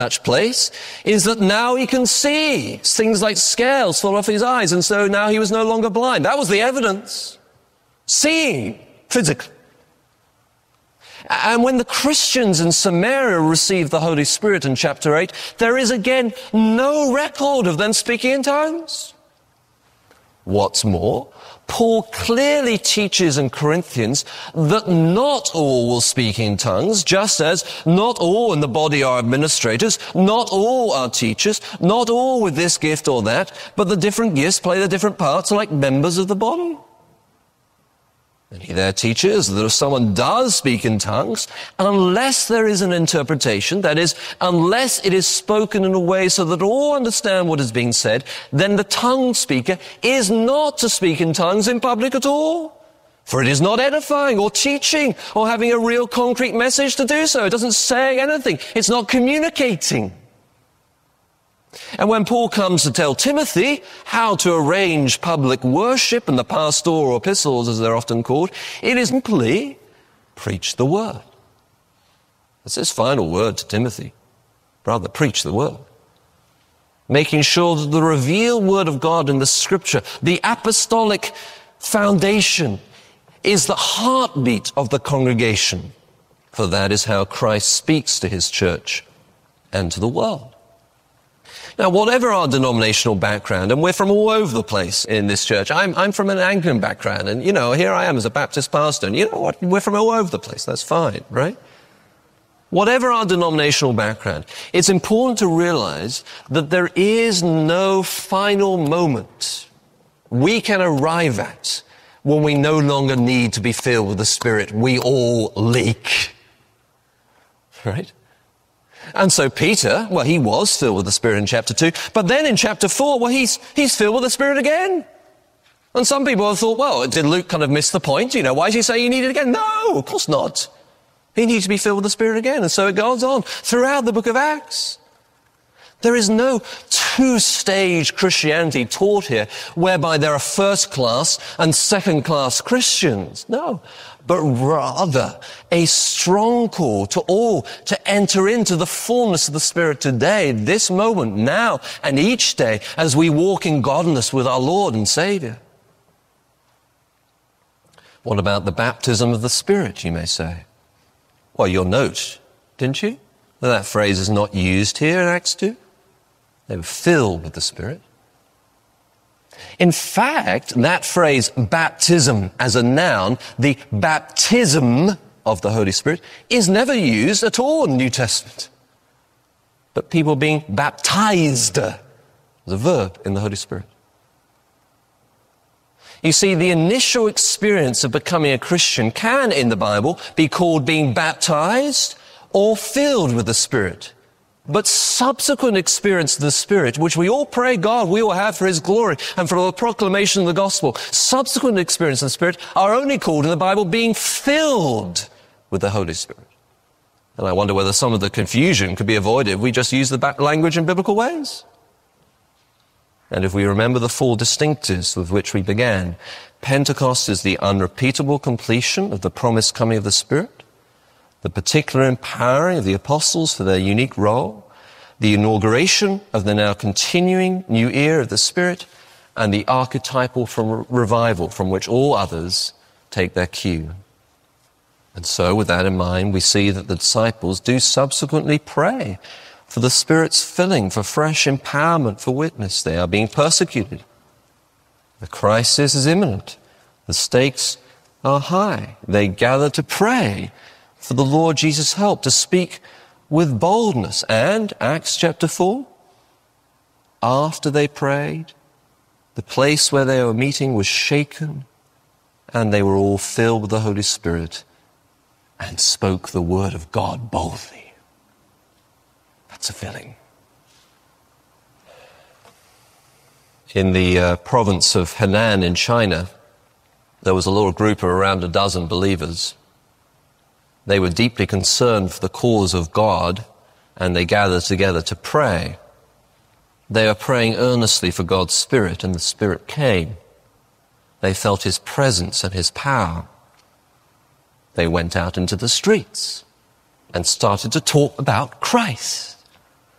such place is that now he can see. Things like scales fall off his eyes, and so now he was no longer blind. That was the evidence. Seeing physically. And when the Christians in Samaria received the Holy Spirit in chapter 8, there is again no record of them speaking in tongues. What's more, Paul clearly teaches in Corinthians that not all will speak in tongues, just as not all in the body are administrators, not all are teachers, not all with this gift or that, but the different gifts play the different parts like members of the body. And he there teaches that if someone does speak in tongues, unless there is an interpretation, that is, unless it is spoken in a way so that all understand what is being said, then the tongue speaker is not to speak in tongues in public at all. For it is not edifying or teaching or having a real concrete message to do so. It doesn't say anything. It's not communicating. And when Paul comes to tell Timothy how to arrange public worship and the pastoral epistles, as they're often called, it is simply preach the word. That's his final word to Timothy. Brother, preach the word. Making sure that the revealed word of God in the scripture, the apostolic foundation, is the heartbeat of the congregation. For that is how Christ speaks to his church and to the world. Now, whatever our denominational background, and we're from all over the place in this church. I'm from an Anglican background, and, here I am as a Baptist pastor, and you know what? We're from all over the place. That's fine, right? Whatever our denominational background, it's important to realize that there is no final moment we can arrive at when we no longer need to be filled with the Spirit. We all leak, right? And so Peter, he was filled with the Spirit in chapter 2, but then in chapter 4, he's filled with the Spirit again. And some people have thought, did Luke kind of miss the point? Why does he say you need it again? No, of course not. He needs to be filled with the Spirit again. And so it goes on throughout the book of Acts. There is no two-stage Christianity taught here whereby there are first-class and second-class Christians. No, but rather a strong call to all to enter into the fullness of the Spirit today, this moment, now, and each day as we walk in godliness with our Lord and Savior. What about the baptism of the Spirit, you may say? Well, you'll note, didn't you, that phrase is not used here in Acts 2? They were filled with the Spirit. In fact, that phrase, baptism as a noun, the baptism of the Holy Spirit, is never used at all in the New Testament. But people being baptized as a verb in the Holy Spirit. You see, the initial experience of becoming a Christian can, in the Bible, be called being baptized or filled with the Spirit. But subsequent experience of the Spirit, which we all pray God we will have for His glory and for the proclamation of the gospel, subsequent experience of the Spirit are only called in the Bible being filled with the Holy Spirit. And I wonder whether some of the confusion could be avoided if we just use the language in biblical ways. And if we remember the four distinctives with which we began, Pentecost is the unrepeatable completion of the promised coming of the Spirit, the particular empowering of the apostles for their unique role, the inauguration of the now continuing new era of the Spirit, and the archetypal revival from which all others take their cue. And so, with that in mind, we see that the disciples do subsequently pray for the Spirit's filling, for fresh empowerment, for witness. They are being persecuted. The crisis is imminent. The stakes are high. They gather to pray for the Lord Jesus' help, to speak with boldness. And, Acts chapter 4, after they prayed, the place where they were meeting was shaken, and they were all filled with the Holy Spirit and spoke the word of God boldly. That's a filling. In the province of Henan in China, there was a little group of around a dozen believers. They were deeply concerned for the cause of God, and they gathered together to pray. They were praying earnestly for God's Spirit, and the Spirit came. They felt His presence and His power. They went out into the streets and started to talk about Christ.